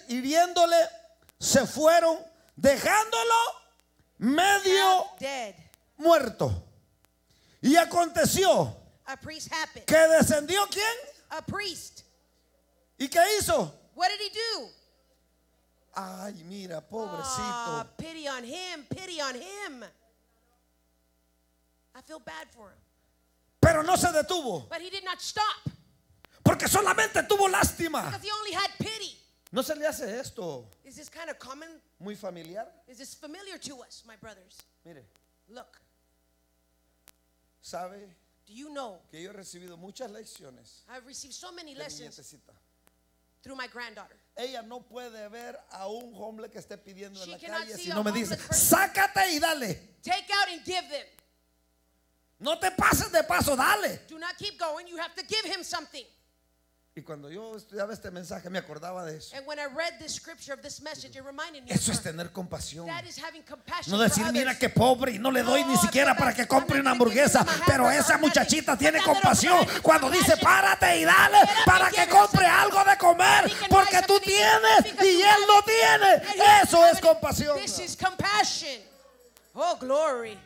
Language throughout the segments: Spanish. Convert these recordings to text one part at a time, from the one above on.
hiriéndole, se fueron, dejándolo medio dead. muerto. Y aconteció A priest happened. que descendió ¿quién? A priest. ¿Y qué hizo? What did he do? Ay, mira, Ah, pobrecito. pity on him. Pity on him. I feel bad for him. Pero no se detuvo, But he did not stop porque solamente tuvo lástima. because he only had pity. ¿No se le hace esto Is this kind of common? muy familiar? Is this familiar to us, my brothers? Mire, Look, sabe do you know que yo he recibido muchas lecciones I've received so many de mi lessons nietecita. through my granddaughter. Ella no puede ver a un hombre que esté pidiendo en She la cannot calle see si a no me dice, homeless person. sácate y dale. Take out and give them. No te pases de paso, dale. Do not keep going. You have to give him something. Y cuando yo estudiaba este mensaje me acordaba de eso. And when I read this scripture of this message, it reminded me of Eso es her. tener compasión. That is having compassion No for decir, mira others. qué pobre y no le doy ni No, siquiera no, para que no, compre no, una no, no, hamburguesa. no, no, no, Pero no, esa no, no, muchachita no, tiene no, no, no, compasión no, no, cuando no, dice, no, párate y dale Get up para and que give her compre something. algo de comer. He can Porque rise tú up and eat tienes because y you él have no it. tiene. And he doesn't Eso have es it. compasión. This is compassion. Oh, glory.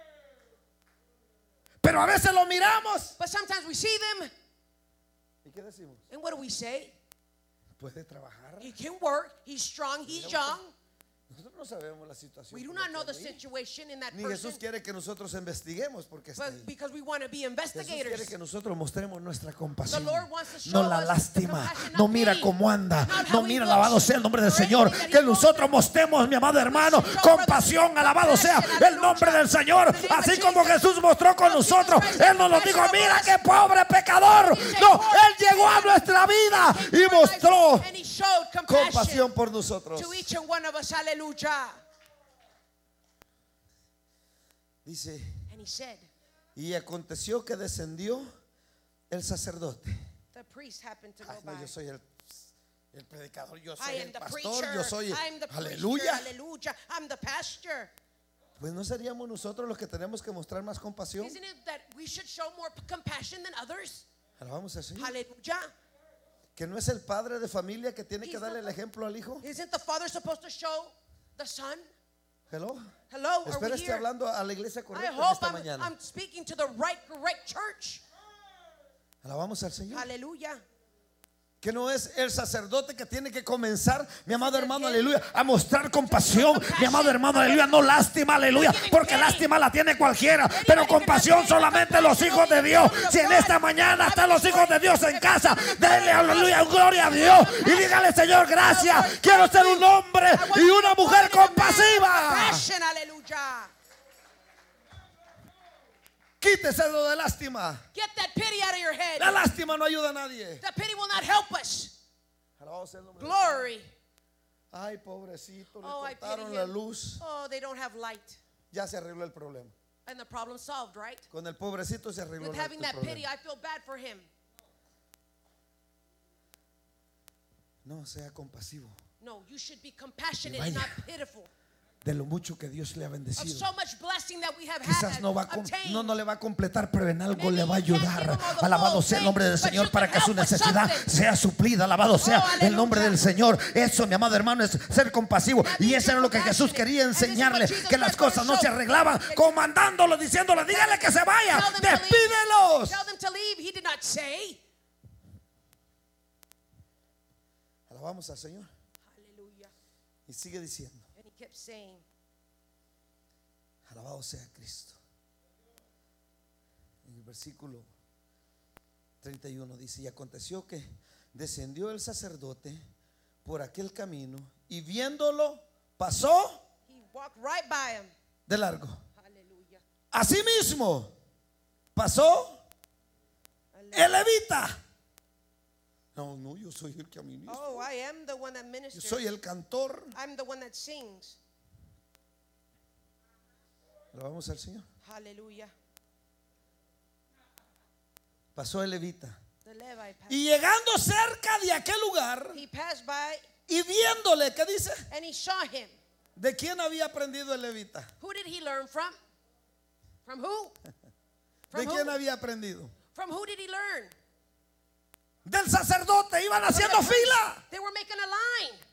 Pero a veces lo miramos. But sometimes we see them, ¿Y qué decimos? and what do we say? Puede trabajar. He can work. He's strong. He's young. Nosotros no sabemos la situación. We do como not know está the ahí. situation in that Ni person, Jesús quiere que nosotros investiguemos porque está but ahí. because we want to be Jesús quiere investigators. que nosotros mostremos nuestra The compasión. Lord wants to show No la us the lástima. compassion, No not mira pity, cómo anda. not No how he mira, looks, alabado sea el nombre del or Señor. anything that Que he goes nosotros through. mostremos, mi amado hermano, show compasión. brothers, Alabado sea compassion, el nombre del Señor. In the name of Así como Jesus. Jesús mostró con Jesus nosotros. Christ Él nos lo dijo. compassion Mira over qué us. pobre pecador. No, Él llegó a nuestra vida y mostró And he showed compassion compasión por nosotros. to each and one of us. Hallelujah. Dice, And he said, y aconteció que descendió el sacerdote. the priest happened to go Ay, no, by. yo soy el predicador, yo I soy am el the pastor, preacher. yo soy I'm the preacher. aleluya. Hallelujah. I'm the pastor. Pues no seríamos nosotros los que tenemos que mostrar más compasión. Isn't it that we should show more compassion than others? Alabamos al Señor. Hallelujah. Que no es el padre de familia que tiene que He's darle not el ejemplo al hijo. Isn't the father supposed to show the son? Hello. Hello, are Espero we esté here? hablando a la iglesia I correcta en hope esta mañana. I'm speaking to the right, correct church. Alabamos al Señor. Hallelujah. Que no es el sacerdote que tiene que comenzar, mi amado hermano, Again. aleluya, a mostrar compasión, mi amado hermano, aleluya, no lástima, aleluya, porque lástima la tiene cualquiera, pero compasión solamente los hijos de Dios. Si en esta mañana están los hijos de Dios en casa, denle aleluya, gloria a Dios y dígale, Señor, gracias, quiero ser un hombre y una mujer compasiva. Compassion, hallelujah. Quítese lo de lástima. Get that pity out of your head. La lástima no ayuda a nadie. That pity will not help us. Alabado sea el nombre del Glory. Ay, pobrecito, le Oh, I pity cortaron la him. luz. Oh, they don't have light. Ya se arregló el problema. And the problem solved, right? Con el pobrecito se arregló With el having that pity, problema. I feel bad for him. No, sea compasivo No, you should be compassionate Vaya. and not pitiful. de lo mucho que Dios le ha Of bendecido. so much blessing that we have Quizás had, no, obtained. no le va a completar, pero en algo Maybe le va a you can't ayudar. give him all the Alabado full sea el thing, nombre del but Señor you para can que su help with necesidad something. sea suplida. Alabado sea el nombre aleluya. del Señor. Eso, mi amado hermano, es ser compasivo. That Y means eso era you're lo que Jesús compassionate. quería And this is what enseñarle, Jesus que las Christ cosas no showed. se arreglaban comandándolo, diciéndole, dígale que se vaya, Tell them to leave. despídelos. Tell them to leave. He did not say. Alabamos al Señor. Hallelujah. Y sigue diciendo, And he kept saying, alabado sea Cristo. En el versículo 31 dice, y aconteció que descendió el sacerdote por aquel camino y viéndolo pasó he walked right by him. de largo. Hallelujah. Asimismo pasó el levita. No, yo soy el que administra. Oh, I am the one that Yo ministers. soy el cantor. I'm the one that sings. Alabamos al Señor. Hallelujah. Pasó el levita. The Levite passed. Y llegando cerca de aquel lugar He passed by y viéndole, ¿qué dice? and he saw him. ¿De quién había aprendido el levita? Who did he learn from? From who? ¿De From quién who? había aprendido? From who did he learn? Del sacerdote. Iban haciendo fila. They were making a line.